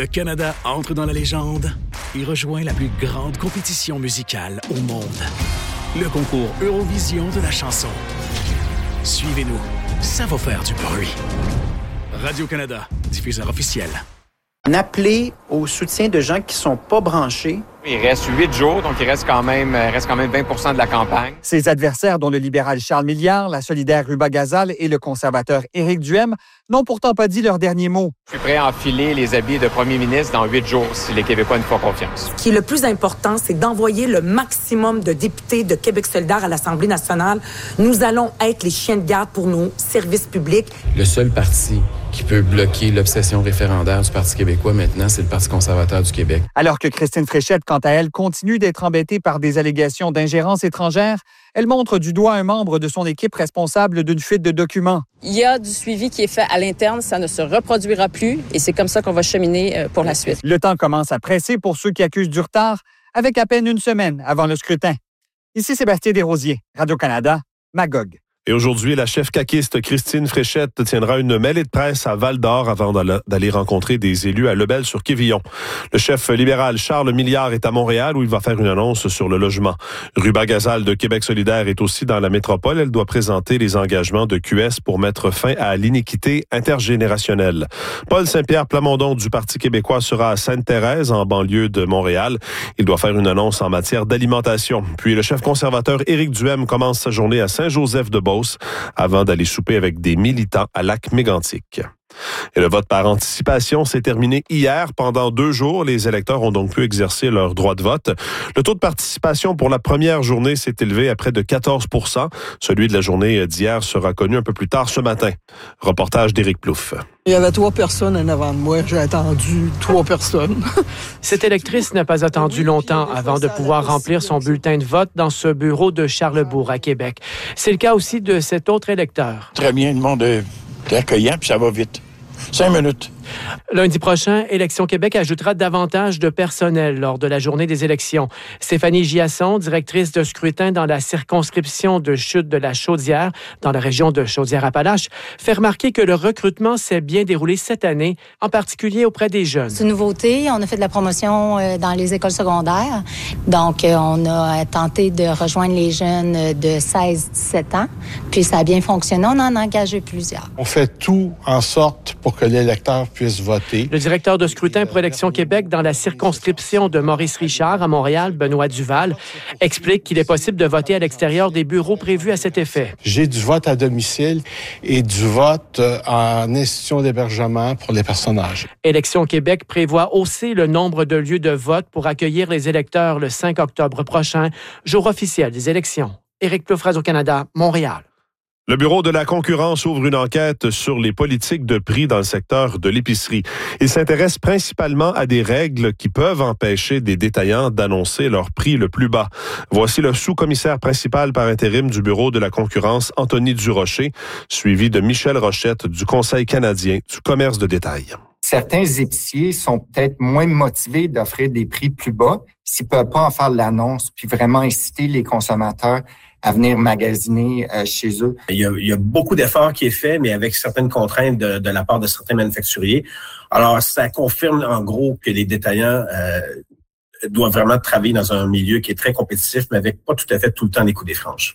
Le Canada entre dans la légende et rejoint la plus grande compétition musicale au monde. Le concours Eurovision de la chanson. Suivez-nous, ça va faire du bruit. Radio-Canada, diffuseur officiel. Un appelé au soutien de gens qui ne sont pas branchés. Il reste 8 jours, donc il reste quand même 20% de la campagne. Ses adversaires, dont le libéral Charles Milliard, la solidaire Ruba Gazal et le conservateur Éric Duhem, n'ont pourtant pas dit leur dernier mot. Je suis prêt à enfiler les habits de premier ministre dans 8 jours si les Québécois nous font confiance. Ce qui est le plus important, c'est d'envoyer le maximum de députés de Québec solidaire à l'Assemblée nationale. Nous allons être les chiens de garde pour nos services publics. Le seul parti qui peut bloquer l'obsession référendaire du Parti québécois maintenant, c'est le Parti conservateur du Québec. Alors que Christine Fréchette, quant à elle, continue d'être embêtée par des allégations d'ingérence étrangère, elle montre du doigt un membre de son équipe responsable d'une fuite de documents. Il y a du suivi qui est fait à l'interne, ça ne se reproduira plus et c'est comme ça qu'on va cheminer pour la suite. Le temps commence à presser pour ceux qui accusent du retard, avec à peine une semaine avant le scrutin. Ici Sébastien Desrosiers, Radio-Canada, Magog. Et aujourd'hui, la chef caquiste Christine Fréchette tiendra une mêlée de presse à Val-d'Or avant d'aller rencontrer des élus à Lebel-sur-Quévillon. Le chef libéral Charles Milliard est à Montréal où il va faire une annonce sur le logement. Ruba Gazal de Québec solidaire est aussi dans la métropole. Elle doit présenter les engagements de QS pour mettre fin à l'iniquité intergénérationnelle. Paul Saint-Pierre Plamondon du Parti québécois sera à Sainte-Thérèse, en banlieue de Montréal. Il doit faire une annonce en matière d'alimentation. Puis le chef conservateur Éric Duhem commence sa journée à Saint-Joseph-de-Beauce avant d'aller souper avec des militants à Lac-Mégantic. Et le vote par anticipation s'est terminé hier. Pendant 2 jours, les électeurs ont donc pu exercer leur droit de vote. Le taux de participation pour la première journée s'est élevé à près de 14%. Celui de la journée d'hier sera connu un peu plus tard ce matin. Reportage d'Éric Plouffe. Il y avait 3 personnes en avant de moi. J'ai attendu 3 personnes. Cette électrice n'a pas attendu longtemps avant de pouvoir remplir son bulletin de vote dans ce bureau de Charlesbourg à Québec. C'est le cas aussi de cet autre électeur. Très bien, le monde est accueillant, puis ça va vite. 5 minutes. Lundi prochain, Élections Québec ajoutera davantage de personnel lors de la journée des élections. Stéphanie Giasson, directrice de scrutin dans la circonscription de Chute de la Chaudière, dans la région de Chaudière-Appalaches, fait remarquer que le recrutement s'est bien déroulé cette année, en particulier auprès des jeunes. C'est une nouveauté. On a fait de la promotion dans les écoles secondaires. Donc, on a tenté de rejoindre les jeunes de 16-17 ans. Puis, ça a bien fonctionné. On en a engagé plusieurs. On fait tout en sorte pour que l'électeur puisse voter. Le directeur de scrutin pour Élections Québec dans la circonscription de Maurice-Richard à Montréal, Benoît Duval, explique qu'il est possible de voter à l'extérieur des bureaux prévus à cet effet. J'ai du vote à domicile et du vote en institution d'hébergement pour les personnes âgées. Élections Québec prévoit hausser le nombre de lieux de vote pour accueillir les électeurs le 5 octobre prochain, jour officiel des élections. Éric Plouffe, Radio-Canada, Montréal. Le Bureau de la concurrence ouvre une enquête sur les politiques de prix dans le secteur de l'épicerie. Il s'intéresse principalement à des règles qui peuvent empêcher des détaillants d'annoncer leur prix le plus bas. Voici le sous-commissaire principal par intérim du Bureau de la concurrence, Anthony Durocher, suivi de Michel Rochette du Conseil canadien du commerce de détail. Certains épiciers sont peut-être moins motivés d'offrir des prix plus bas s'ils ne peuvent pas en faire l'annonce puis vraiment inciter les consommateurs à venir magasiner chez eux. Il y a beaucoup d'efforts qui est fait, mais avec certaines contraintes de la part de certains manufacturiers. Alors, ça confirme en gros que les détaillants doivent vraiment travailler dans un milieu qui est très compétitif, mais avec pas tout à fait tout le temps les coups des franges.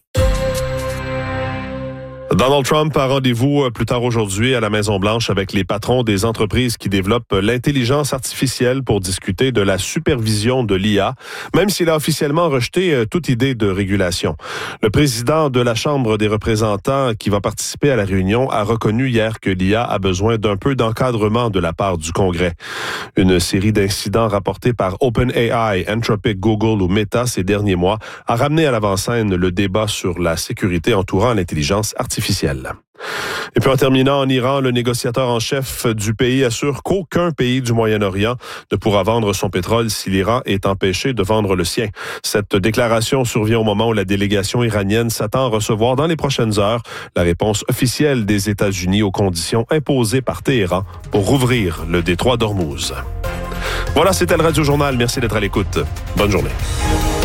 Donald Trump a rendez-vous plus tard aujourd'hui à la Maison-Blanche avec les patrons des entreprises qui développent l'intelligence artificielle pour discuter de la supervision de l'IA, même s'il a officiellement rejeté toute idée de régulation. Le président de la Chambre des représentants qui va participer à la réunion a reconnu hier que l'IA a besoin d'un peu d'encadrement de la part du Congrès. Une série d'incidents rapportés par OpenAI, Anthropic, Google ou Meta ces derniers mois a ramené à l'avant-scène le débat sur la sécurité entourant l'intelligence artificielle. Et puis en terminant, en Iran, le négociateur en chef du pays assure qu'aucun pays du Moyen-Orient ne pourra vendre son pétrole si l'Iran est empêché de vendre le sien. Cette déclaration survient au moment où la délégation iranienne s'attend à recevoir dans les prochaines heures la réponse officielle des États-Unis aux conditions imposées par Téhéran pour rouvrir le détroit d'Ormuz. Voilà, c'était le Radio Journal. Merci d'être à l'écoute. Bonne journée.